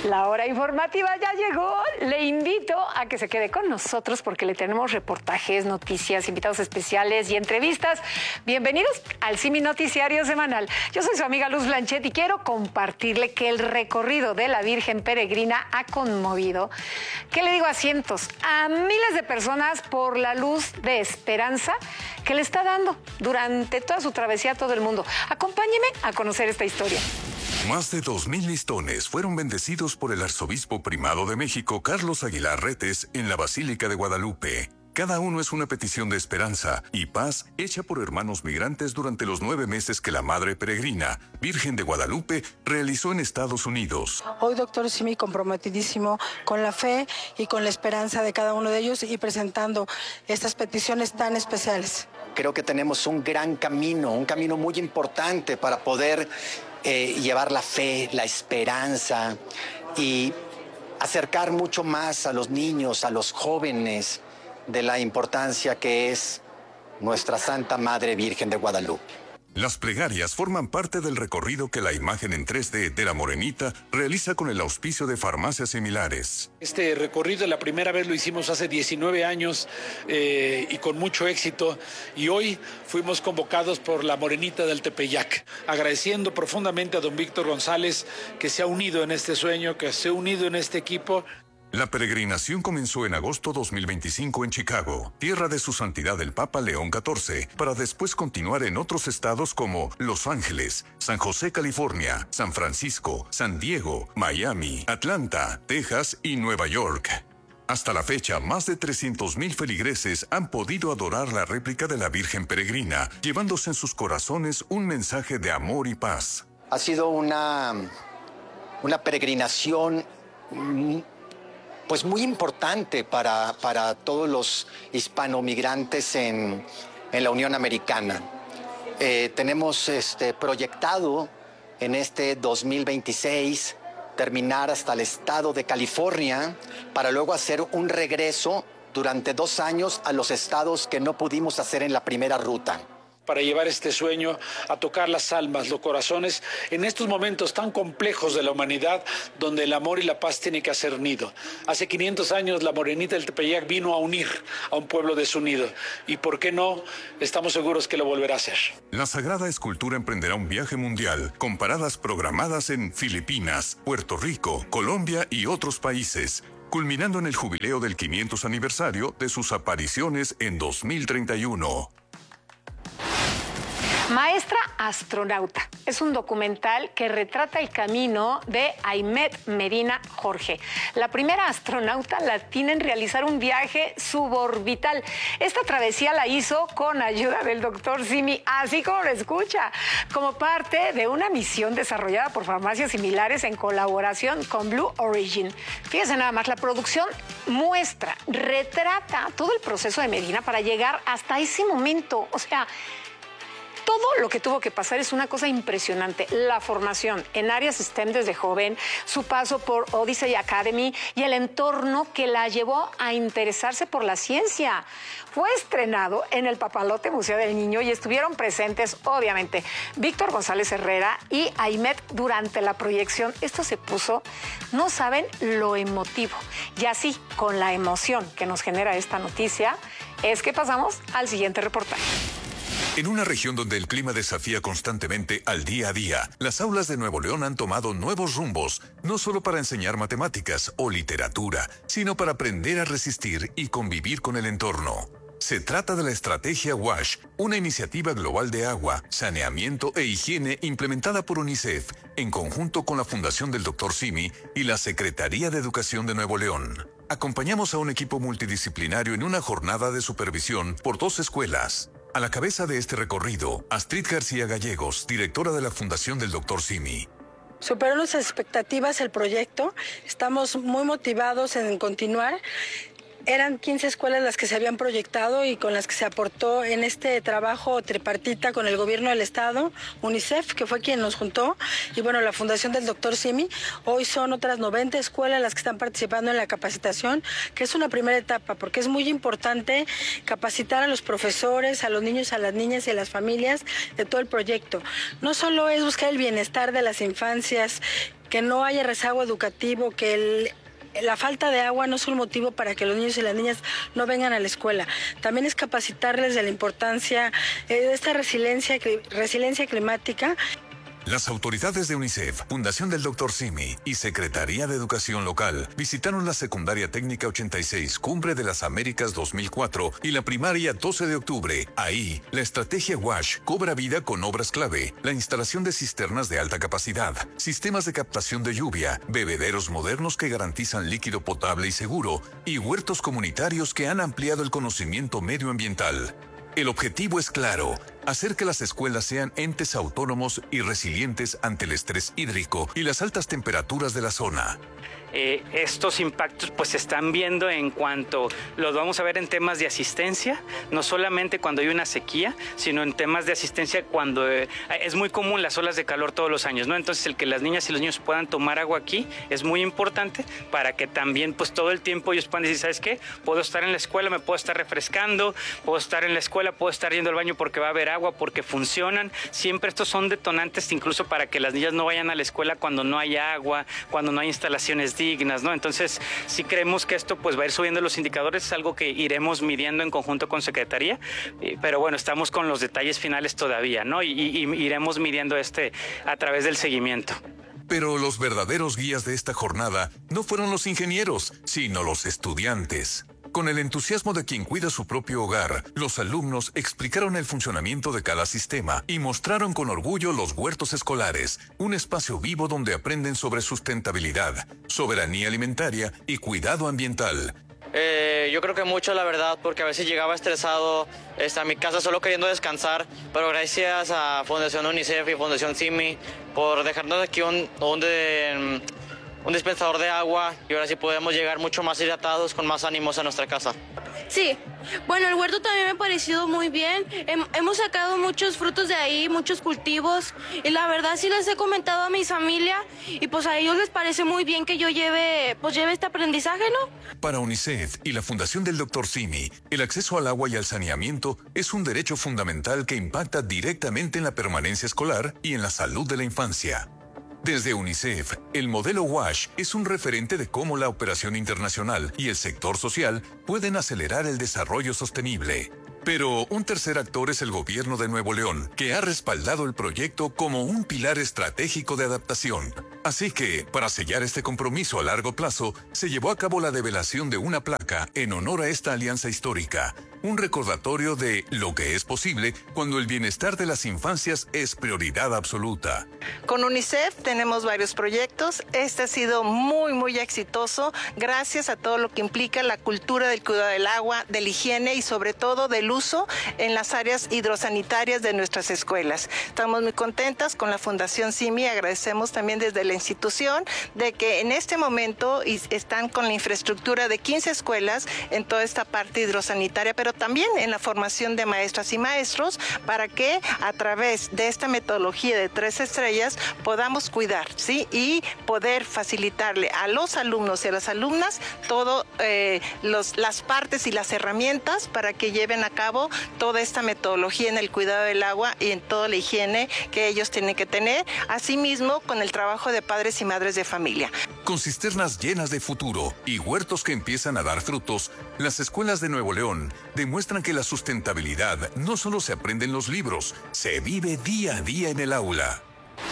La hora informativa ya llegó. Le invito a que se quede con nosotros porque le tenemos reportajes, noticias, invitados especiales y entrevistas. Bienvenidos al Simi Noticiario Semanal. Yo soy su amiga Luz Blanchet y quiero compartirle que el recorrido de la Virgen Peregrina ha conmovido, ¿qué le digo? A cientos, a miles de personas por la luz de esperanza que le está dando durante toda su travesía a todo el mundo. Acompáñeme a conocer esta historia. Más de 2,000 listones fueron bendecidos por el arzobispo primado de México, Carlos Aguilar Retes, en la Basílica de Guadalupe. Cada uno es una petición de esperanza y paz hecha por hermanos migrantes durante los 9 meses que la Madre Peregrina, Virgen de Guadalupe, realizó en Estados Unidos. Hoy, doctor Simi, comprometidísimo con la fe y con la esperanza de cada uno de ellos y presentando estas peticiones tan especiales. Creo que tenemos un gran camino, un camino muy importante para poder llevar la fe, la esperanza y acercar mucho más a los niños, a los jóvenes, de la importancia que es nuestra Santa Madre Virgen de Guadalupe. Las plegarias forman parte del recorrido que la imagen en 3D de la Morenita realiza con el auspicio de farmacias similares. Este recorrido la primera vez lo hicimos hace 19 años y con mucho éxito, y hoy fuimos convocados por la Morenita del Tepeyac, agradeciendo profundamente a don Víctor González que se ha unido en este sueño, que se ha unido en este equipo. La peregrinación comenzó en agosto 2025 en Chicago, tierra de su santidad el Papa León XIV, para después continuar en otros estados como Los Ángeles, San José, California, San Francisco, San Diego, Miami, Atlanta, Texas y Nueva York. Hasta la fecha, más de 300,000 feligreses han podido adorar la réplica de la Virgen Peregrina, llevándose en sus corazones un mensaje de amor y paz. Ha sido una peregrinación pues muy importante para todos los hispanomigrantes en la Unión Americana. Tenemos proyectado en este 2026 terminar hasta el estado de California para luego hacer un regreso durante 2 años a los estados que no pudimos hacer en la primera ruta. Para llevar este sueño a tocar las almas, los corazones, en estos momentos tan complejos de la humanidad, donde el amor y la paz tienen que hacer nido. Hace 500 años la Morenita del Tepeyac vino a unir a un pueblo desunido, y por qué no, estamos seguros que lo volverá a hacer. La sagrada escultura emprenderá un viaje mundial, con paradas programadas en Filipinas, Puerto Rico, Colombia y otros países, culminando en el jubileo del 500 aniversario de sus apariciones en 2031. Maestra Astronauta es un documental que retrata el camino de Aymet Medina Jorge, la primera astronauta latina en realizar un viaje suborbital. Esta travesía la hizo con ayuda del doctor Simi, así como lo escucha, como parte de una misión desarrollada por farmacias similares en colaboración con Blue Origin. Fíjense nada más, la producción muestra, retrata todo el proceso de Medina para llegar hasta ese momento. O sea, todo lo que tuvo que pasar es una cosa impresionante. La formación en áreas STEM desde joven, su paso por Odyssey Academy y el entorno que la llevó a interesarse por la ciencia. Fue estrenado en el Papalote Museo del Niño y estuvieron presentes, obviamente, Víctor González Herrera y Aymet durante la proyección. Esto se puso, no saben lo emotivo. Y así, con la emoción que nos genera esta noticia, es que pasamos al siguiente reportaje. En una región donde el clima desafía constantemente al día a día, las aulas de Nuevo León han tomado nuevos rumbos, no solo para enseñar matemáticas o literatura, sino para aprender a resistir y convivir con el entorno. Se trata de la estrategia WASH, una iniciativa global de agua, saneamiento e higiene implementada por UNICEF, en conjunto con la Fundación del Dr. Simi y la Secretaría de Educación de Nuevo León. Acompañamos a un equipo multidisciplinario en una jornada de supervisión por 2 escuelas. A la cabeza de este recorrido, Astrid García Gallegos, directora de la Fundación del Dr. Simi. Superó nuestras expectativas el proyecto, estamos muy motivados en continuar. Eran 15 escuelas las que se habían proyectado y con las que se aportó en este trabajo tripartita con el gobierno del estado, UNICEF, que fue quien nos juntó, y bueno, la Fundación del Dr. Simi. Hoy son otras 90 escuelas las que están participando en la capacitación, que es una primera etapa, porque es muy importante capacitar a los profesores, a los niños, a las niñas y a las familias de todo el proyecto. No solo es buscar el bienestar de las infancias que no haya rezago educativo, que la falta de agua no es un motivo para que los niños y las niñas no vengan a la escuela. También es capacitarles de la importancia de esta resiliencia climática. Las autoridades de UNICEF, Fundación del Dr. Simi y Secretaría de Educación Local visitaron la Secundaria Técnica 86, Cumbre de las Américas 2004 y la primaria 12 de octubre. Ahí, la estrategia WASH cobra vida con obras clave, la instalación de cisternas de alta capacidad, sistemas de captación de lluvia, bebederos modernos que garantizan líquido potable y seguro, y huertos comunitarios que han ampliado el conocimiento medioambiental. El objetivo es claro: hacer que las escuelas sean entes autónomos y resilientes ante el estrés hídrico y las altas temperaturas de la zona. Estos impactos pues se están viendo en cuanto los vamos a ver en temas de asistencia, no solamente cuando hay una sequía, sino en temas de asistencia cuando es muy común las olas de calor todos los años, ¿no? Entonces el que las niñas y los niños puedan tomar agua aquí es muy importante para que también pues todo el tiempo ellos puedan decir, ¿sabes qué? Puedo estar en la escuela, me puedo estar refrescando, puedo estar en la escuela, puedo estar yendo al baño porque va a haber agua, porque funcionan. Siempre estos son detonantes incluso para que las niñas no vayan a la escuela cuando no hay agua, cuando no hay instalaciones dignas, ¿no? Entonces, sí creemos que esto pues va a ir subiendo los indicadores, es algo que iremos midiendo en conjunto con Secretaría, pero bueno, estamos con los detalles finales todavía, ¿no? Y iremos midiendo a través del seguimiento. Pero los verdaderos guías de esta jornada no fueron los ingenieros, sino los estudiantes. Con el entusiasmo de quien cuida su propio hogar, los alumnos explicaron el funcionamiento de cada sistema y mostraron con orgullo los huertos escolares, un espacio vivo donde aprenden sobre sustentabilidad, soberanía alimentaria y cuidado ambiental. Yo creo que mucho, la verdad, porque a veces llegaba estresado a mi casa solo queriendo descansar, pero gracias a Fundación UNICEF y Fundación Simi por dejarnos aquí un dispensador de agua, y ahora sí podemos llegar mucho más hidratados, con más ánimos a nuestra casa. Sí, bueno, el huerto también me ha parecido muy bien. Hemos sacado muchos frutos de ahí, muchos cultivos, y la verdad sí les he comentado a mi familia, y pues a ellos les parece muy bien que yo lleve este aprendizaje, ¿no? Para UNICEF y la Fundación del Dr. Simi, el acceso al agua y al saneamiento es un derecho fundamental que impacta directamente en la permanencia escolar y en la salud de la infancia. Desde UNICEF, el modelo WASH es un referente de cómo la operación internacional y el sector social pueden acelerar el desarrollo sostenible. Pero un tercer actor es el gobierno de Nuevo León, que ha respaldado el proyecto como un pilar estratégico de adaptación. Así que, para sellar este compromiso a largo plazo, se llevó a cabo la develación de una placa en honor a esta alianza histórica, un recordatorio de lo que es posible cuando el bienestar de las infancias es prioridad absoluta. Con UNICEF tenemos varios proyectos. Este ha sido muy, muy exitoso gracias a todo lo que implica la cultura del cuidado del agua, de la higiene y sobre todo del uso en las áreas hidrosanitarias de nuestras escuelas. Estamos muy contentas con la Fundación Simi. Agradecemos también desde la institución de que en este momento están con la infraestructura de 15 escuelas en toda esta parte hidrosanitaria, pero también en la formación de maestras y maestros para que a través de esta metodología de 3 estrellas podamos cuidar, ¿sí? Y poder facilitarle a los alumnos y a las alumnas todo las partes y las herramientas para que lleven a cabo toda esta metodología en el cuidado del agua y en toda la higiene que ellos tienen que tener, asimismo con el trabajo de padres y madres de familia. Con cisternas llenas de futuro y huertos que empiezan a dar frutos, las escuelas de Nuevo León demuestran que la sustentabilidad no solo se aprende en los libros, se vive día a día en el aula.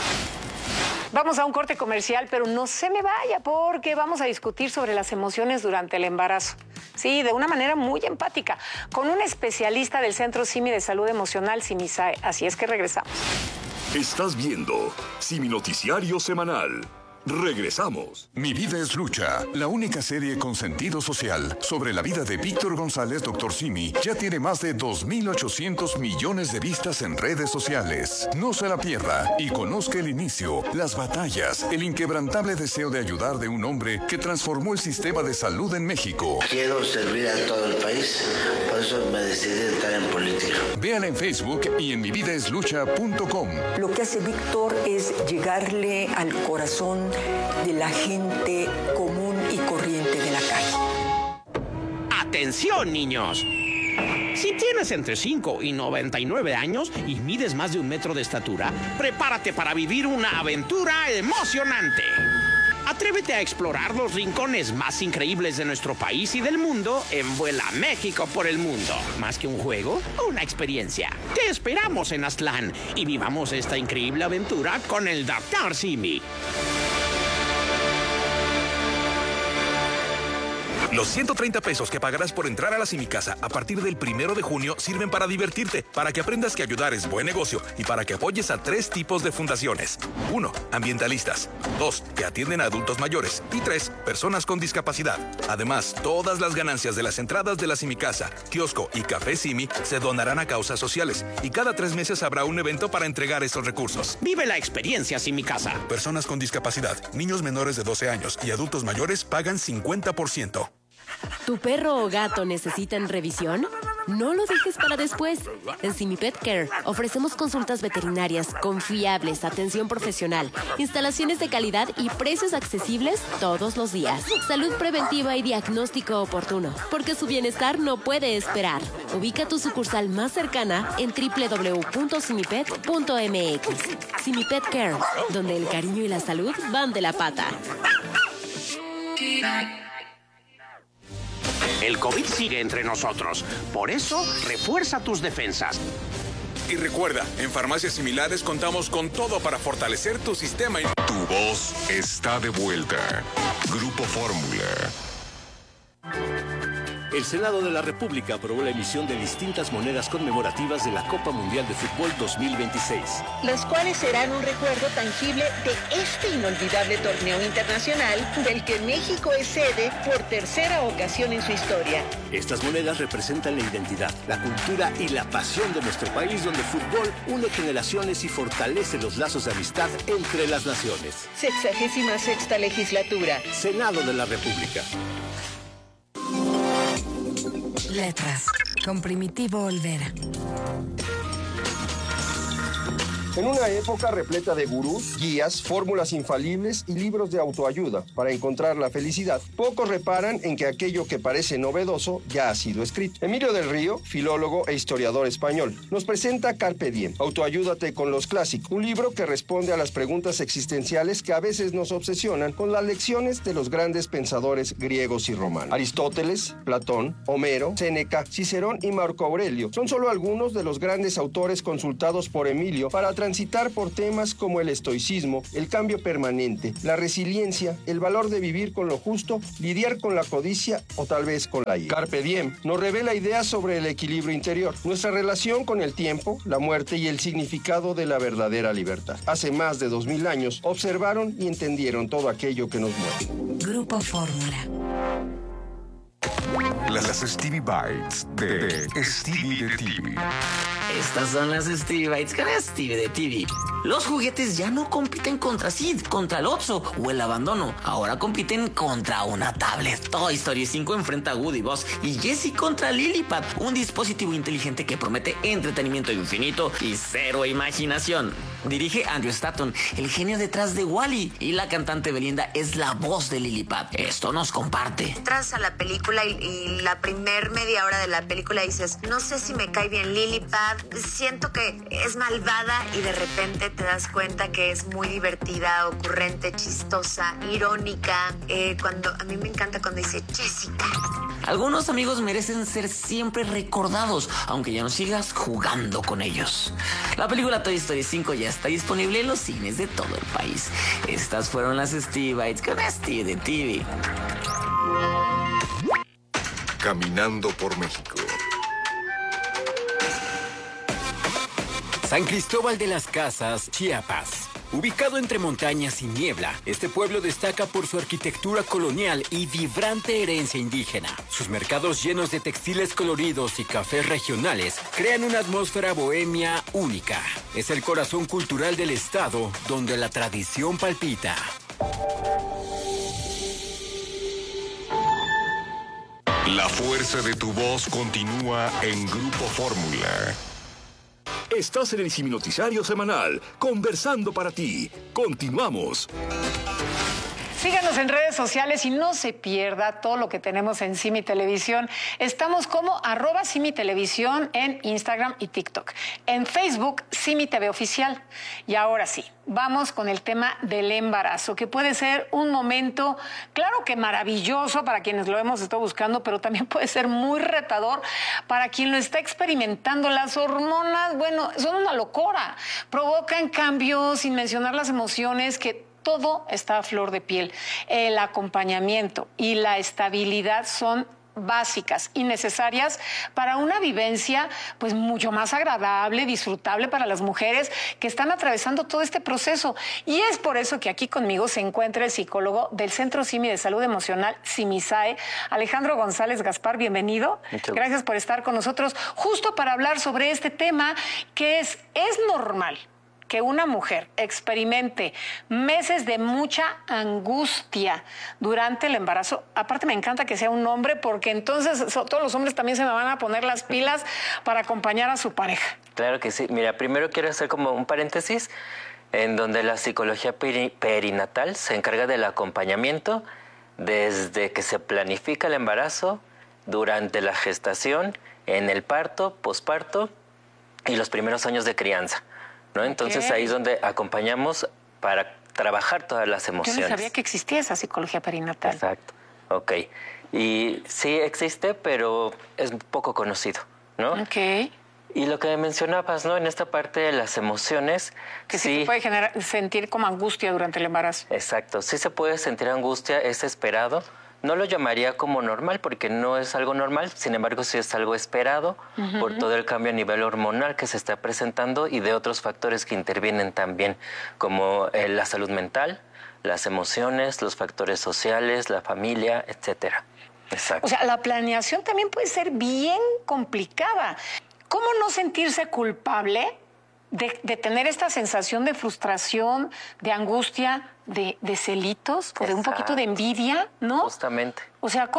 Vamos a un corte comercial, pero no se me vaya porque vamos a discutir sobre las emociones durante el embarazo. Sí, de una manera muy empática, con un especialista del Centro Simi de Salud Emocional, Simisae. Así es que regresamos. Estás viendo Simi Noticiario Semanal. Regresamos. Mi vida es lucha, la única serie con sentido social sobre la vida de Víctor González, Dr. Simi, ya tiene más de 2.800 millones de vistas en redes sociales. No se la pierda y conozca el inicio, las batallas, el inquebrantable deseo de ayudar de un hombre que transformó el sistema de salud en México. Quiero servir a todo el país, por eso me decidí entrar en política. Véala en Facebook y en mividaeslucha.com. Lo que hace Víctor es llegarle al corazón de la gente común y corriente de la calle. ¡Atención, niños! Si tienes entre 5 y 99 años y mides más de 1 metro de estatura, prepárate para vivir una aventura emocionante. Atrévete a explorar los rincones más increíbles de nuestro país y del mundo en Vuela México por el Mundo. Más que un juego, una experiencia. Te esperamos en Aztlán y vivamos esta increíble aventura con el Dr. Simi. Los 130 pesos que pagarás por entrar a la Simicasa a partir del 1 de junio sirven para divertirte, para que aprendas que ayudar es buen negocio y para que apoyes a 3 tipos de fundaciones. 1. Ambientalistas. 2. Que atienden a adultos mayores. Y 3. Personas con discapacidad. Además, todas las ganancias de las entradas de la Simicasa, kiosco y café Simi se donarán a causas sociales. Y cada 3 meses habrá un evento para entregar esos recursos. Vive la experiencia Simicasa. Personas con discapacidad, niños menores de 12 años y adultos mayores pagan 50%. ¿Tu perro o gato necesitan revisión? No lo dejes para después. En Simi Pet Care ofrecemos consultas veterinarias confiables, atención profesional, instalaciones de calidad y precios accesibles todos los días. Salud preventiva y diagnóstico oportuno, porque su bienestar no puede esperar. Ubica tu sucursal más cercana en www.simipet.mx. Simi Pet Care, donde el cariño y la salud van de la pata. El COVID sigue entre nosotros. Por eso, refuerza tus defensas. Y recuerda, en Farmacias Similares contamos con todo para fortalecer tu sistema. Tu voz está de vuelta. Grupo Fórmula. El Senado de la República aprobó la emisión de distintas monedas conmemorativas de la Copa Mundial de Fútbol 2026. Las cuales serán un recuerdo tangible de este inolvidable torneo internacional del que México es sede por tercera ocasión en su historia. Estas monedas representan la identidad, la cultura y la pasión de nuestro país, donde el fútbol une generaciones y fortalece los lazos de amistad entre las naciones. 66ª legislatura. Senado de la República. Letras, con Primitivo Olvera. En una época repleta de gurús, guías, fórmulas infalibles y libros de autoayuda para encontrar la felicidad, pocos reparan en que aquello que parece novedoso ya ha sido escrito. Emilio del Río, filólogo e historiador español, nos presenta Carpe Diem, Autoayúdate con los clásicos, un libro que responde a las preguntas existenciales que a veces nos obsesionan con las lecciones de los grandes pensadores griegos y romanos. Aristóteles, Platón, Homero, Séneca, Cicerón y Marco Aurelio son solo algunos de los grandes autores consultados por Emilio para transitar por temas como el estoicismo, el cambio permanente, la resiliencia, el valor de vivir con lo justo, lidiar con la codicia o tal vez con la ira. Carpe Diem nos revela ideas sobre el equilibrio interior, nuestra relación con el tiempo, la muerte y el significado de la verdadera libertad. Hace más de 2000 años observaron y entendieron todo aquello que nos mueve. Grupo Fórmula. Las Stevie Bites de Stevie de TV. Estas son las Stevie Bites con Stevie de TV. Los juguetes ya no compiten contra Sid, contra el Otso o el abandono. Ahora compiten contra una tablet. Toy Story 5 enfrenta a Woody, Buzz y Jessie contra Lilipad, un dispositivo inteligente que promete entretenimiento infinito y cero imaginación. Dirige Andrew Stanton, el genio detrás de Wall-E, y la cantante Belinda es la voz de Lilipad. Esto nos comparte. Entras a la película y la primer media hora de la película dices, no sé si me cae bien Lilipad, siento que es malvada, y de repente te das cuenta que es muy divertida, ocurrente, chistosa, irónica. A mí me encanta cuando dice Jessica. Algunos amigos merecen ser siempre recordados, aunque ya no sigas jugando con ellos. La película Toy Story 5 ya está disponible en los cines de todo el país. Estas fueron las Stevie Bites con Stevie de TV. Caminando por México. San Cristóbal de las Casas, Chiapas. Ubicado entre montañas y niebla, este pueblo destaca por su arquitectura colonial y vibrante herencia indígena. Sus mercados llenos de textiles coloridos y cafés regionales crean una atmósfera bohemia única. Es el corazón cultural del estado, donde la tradición palpita. La fuerza de tu voz continúa en Grupo Fórmula. Estás en el Simi Noticiario Semanal, conversando para ti. Continuamos. Síganos en redes sociales y no se pierda todo lo que tenemos en Simi Televisión. Estamos como @Simi Televisión en Instagram y TikTok. En Facebook, Simi TV Oficial. Y ahora sí, vamos con el tema del embarazo, que puede ser un momento, claro que maravilloso para quienes lo hemos estado buscando, pero también puede ser muy retador para quien lo está experimentando. Las hormonas, bueno, son una locura. Provocan cambios, sin mencionar las emociones, que todo está a flor de piel. El acompañamiento y la estabilidad son básicas y necesarias para una vivencia pues mucho más agradable, disfrutable para las mujeres que están atravesando todo este proceso. Y es por eso que aquí conmigo se encuentra el psicólogo del Centro Simi de Salud Emocional, Simisae, Alejandro González Gaspar. Bienvenido. Gracias por estar con nosotros, justo para hablar sobre este tema que es normal que una mujer experimente meses de mucha angustia durante el embarazo. Aparte me encanta que sea un hombre, porque entonces todos los hombres también se me van a poner las pilas para acompañar a su pareja. Claro que sí. Mira, primero quiero hacer como un paréntesis en donde la psicología perinatal se encarga del acompañamiento desde que se planifica el embarazo, durante la gestación, en el parto, posparto y los primeros años de crianza, ¿no? Entonces ahí es donde acompañamos para trabajar todas las emociones. Yo no sabía que existía esa psicología perinatal. Exacto. Ok. Y sí existe, pero es poco conocido, ¿no? Ok. Y lo que mencionabas, ¿no? En esta parte de las emociones... Que sí se puede sentir como angustia durante el embarazo. Exacto. Sí se puede sentir angustia, es esperado. No lo llamaría como normal porque no es algo normal, sin embargo sí es algo esperado por todo el cambio a nivel hormonal que se está presentando y de otros factores que intervienen también, como la salud mental, las emociones, los factores sociales, la familia, etcétera. Exacto. O sea, la planeación también puede ser bien complicada. ¿Cómo no sentirse culpable de tener esta sensación de frustración, de angustia, de celitos o de un poquito de envidia, ¿no? Justamente. O sea,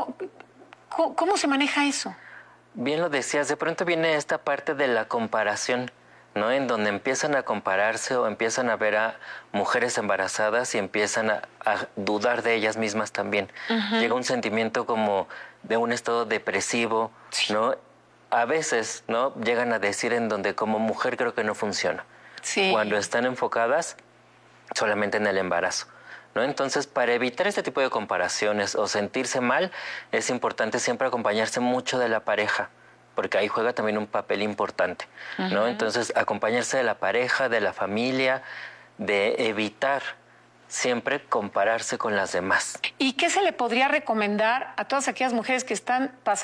¿cómo se maneja eso? Bien lo decías, de pronto viene esta parte de la comparación, ¿no? En donde empiezan a compararse o empiezan a ver a mujeres embarazadas y empiezan a dudar de ellas mismas también. Llega un sentimiento como de un estado depresivo, ¿no? A veces, ¿no? Llegan a decir en donde como mujer creo que no funciona. Sí. Cuando están enfocadas solamente en el embarazo, ¿no? Entonces, para evitar este tipo de comparaciones o sentirse mal, es importante siempre acompañarse mucho de la pareja, porque ahí juega también un papel importante, ¿no? Entonces, acompañarse de la pareja, de la familia, de evitar siempre compararse con las demás. ¿Y qué se le podría recomendar a todas aquellas mujeres que están pasando